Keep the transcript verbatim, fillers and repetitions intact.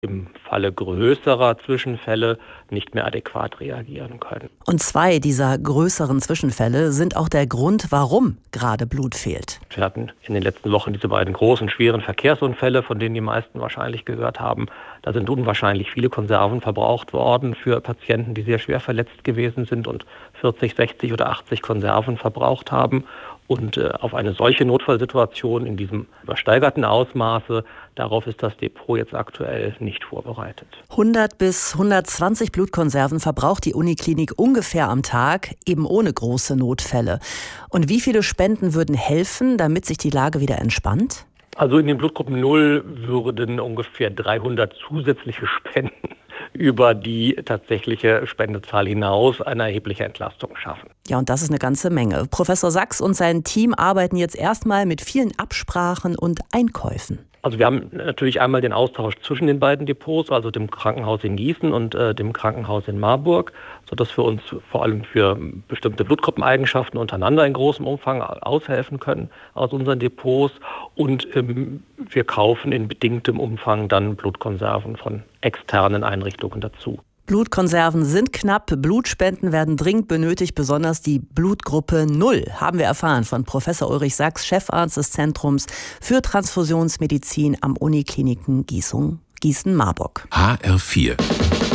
im Falle größerer Zwischenfälle nicht mehr adäquat reagieren können. Und zwei dieser größeren Zwischenfälle sind auch der Grund, warum gerade Blut fehlt. Wir hatten in den letzten Wochen diese beiden großen, schweren Verkehrsunfälle, von denen die meisten wahrscheinlich gehört haben. Da sind unwahrscheinlich viele Konserven verbraucht worden für Patienten, die sehr schwer verletzt gewesen sind und vierzig, sechzig oder achtzig Konserven verbraucht haben. Und äh, auf eine solche Notfallsituation in diesem übersteigerten Ausmaße, darauf ist das Depot jetzt aktuell nicht vorbereitet. hundert bis hundertzwanzig Blutkonserven verbraucht die Uniklinik ungefähr am Tag, eben ohne große Notfälle. Und wie viele Spenden würden helfen, damit sich die Lage wieder entspannt? Also in den Blutgruppen null würden ungefähr dreihundert zusätzliche Spenden über die tatsächliche Spendezahl hinaus eine erhebliche Entlastung schaffen. Ja, und das ist eine ganze Menge. Professor Sachs und sein Team arbeiten jetzt erstmal mit vielen Absprachen und Einkäufen. Also wir haben natürlich einmal den Austausch zwischen den beiden Depots, also dem Krankenhaus in Gießen und äh, dem Krankenhaus in Marburg, sodass wir uns vor allem für bestimmte Blutgruppeneigenschaften untereinander in großem Umfang aushelfen können aus unseren Depots. Und ähm, wir kaufen in bedingtem Umfang dann Blutkonserven von externen Einrichtungen dazu. Blutkonserven sind knapp, Blutspenden werden dringend benötigt, besonders die Blutgruppe null, haben wir erfahren von Professor Ulrich Sachs, Chefarzt des Zentrums für Transfusionsmedizin am Unikliniken Gießen-Marburg. H R vier